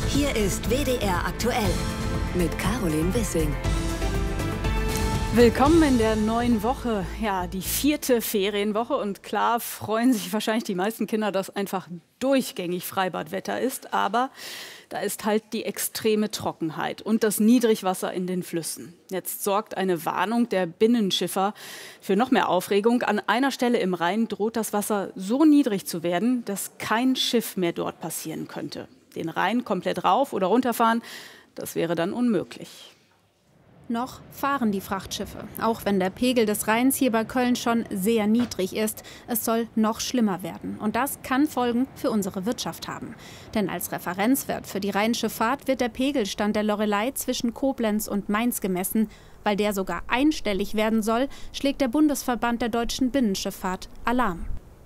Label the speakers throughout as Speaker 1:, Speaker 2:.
Speaker 1: Hier ist WDR aktuell mit Caroline Wissing.
Speaker 2: Willkommen in der neuen Woche, ja, die 4. Ferienwoche. Und klar freuen sich wahrscheinlich die meisten Kinder, dass einfach durchgängig Freibadwetter ist. Aber da ist halt die extreme Trockenheit und das Niedrigwasser in den Flüssen. Jetzt sorgt eine Warnung der Binnenschiffer für noch mehr Aufregung. An einer Stelle im Rhein droht das Wasser so niedrig zu werden, dass kein Schiff mehr dort passieren könnte. Den Rhein komplett rauf oder runterfahren, das wäre dann unmöglich.
Speaker 3: Noch fahren die Frachtschiffe, auch wenn der Pegel des Rheins hier bei Köln schon sehr niedrig ist. Es soll noch schlimmer werden. Und das kann Folgen für unsere Wirtschaft haben. Denn als Referenzwert für die rheinische Fahrt wird der Pegelstand der Loreley zwischen Koblenz und Mainz gemessen. Weil der sogar einstellig werden soll, schlägt der Bundesverband der deutschen Binnenschifffahrt Alarm.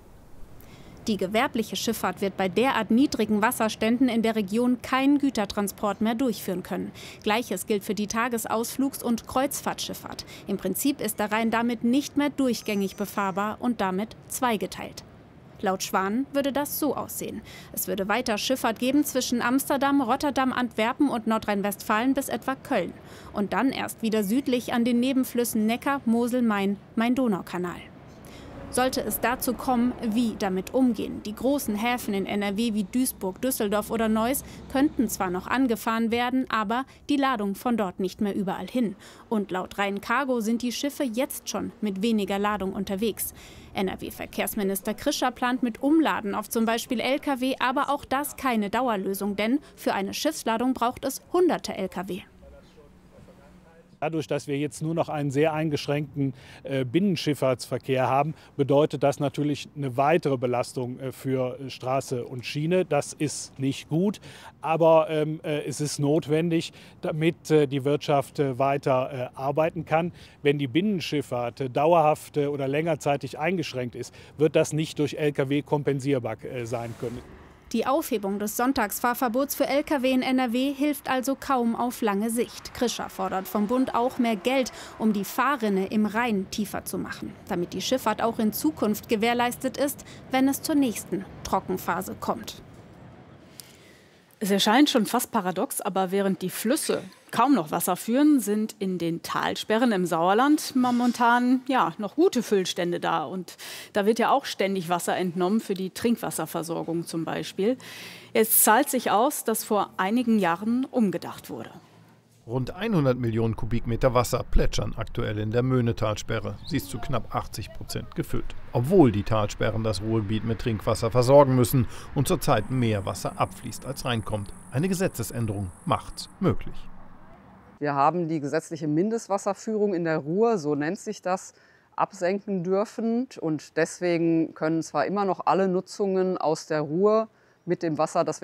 Speaker 3: Die gewerbliche Schifffahrt wird bei derart niedrigen Wasserständen in der Region keinen Gütertransport mehr durchführen können. Gleiches gilt für die Tagesausflugs- und Kreuzfahrtschifffahrt. Im Prinzip ist der Rhein damit nicht mehr durchgängig befahrbar und damit zweigeteilt. Laut Schwan würde das so aussehen. Es würde weiter Schifffahrt geben zwischen Amsterdam, Rotterdam, Antwerpen und Nordrhein-Westfalen bis etwa Köln. Und dann erst wieder südlich an den Nebenflüssen Neckar, Mosel, Main, Main-Donau-Kanal. Sollte es dazu kommen, wie damit umgehen? Die großen Häfen in NRW wie Duisburg, Düsseldorf oder Neuss könnten zwar noch angefahren werden, aber die Ladung von dort nicht mehr überall hin. Und laut Rhein-Cargo sind die Schiffe jetzt schon mit weniger Ladung unterwegs. NRW-Verkehrsminister Krischer plant mit Umladen auf zum Beispiel Lkw, aber auch das keine Dauerlösung, denn für eine Schiffsladung braucht es hunderte Lkw.
Speaker 4: Dadurch, dass wir jetzt nur noch einen sehr eingeschränkten Binnenschifffahrtsverkehr haben, bedeutet das natürlich eine weitere Belastung für Straße und Schiene. Das ist nicht gut, aber es ist notwendig, damit die Wirtschaft weiter arbeiten kann. Wenn die Binnenschifffahrt dauerhaft oder längerzeitig eingeschränkt ist, wird das nicht durch Lkw kompensierbar sein können.
Speaker 3: Die Aufhebung des Sonntagsfahrverbots für Lkw in NRW hilft also kaum auf lange Sicht. Krischer fordert vom Bund auch mehr Geld, um die Fahrrinne im Rhein tiefer zu machen, damit die Schifffahrt auch in Zukunft gewährleistet ist, wenn es zur nächsten Trockenphase kommt.
Speaker 2: Es erscheint schon fast paradox, aber während die Flüsse kaum noch Wasser führen, sind in den Talsperren im Sauerland momentan noch gute Füllstände da. Und da wird ja auch ständig Wasser entnommen für die Trinkwasserversorgung zum Beispiel. Es zahlt sich aus, dass vor einigen Jahren umgedacht wurde.
Speaker 5: Rund 100 Millionen Kubikmeter Wasser plätschern aktuell in der Möhnetalsperre. Sie ist zu knapp 80% gefüllt. Obwohl die Talsperren das Ruhrgebiet mit Trinkwasser versorgen müssen und zurzeit mehr Wasser abfließt als reinkommt. Eine Gesetzesänderung macht's möglich.
Speaker 6: Wir haben die gesetzliche Mindestwasserführung in der Ruhr, so nennt sich das, absenken dürfen. Und deswegen können zwar immer noch alle Nutzungen aus der Ruhr mit dem Wasser, das